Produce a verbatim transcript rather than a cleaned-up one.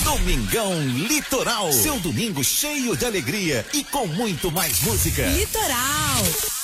Domingão Litoral. Seu domingo cheio de alegria e com muito mais música. Litoral.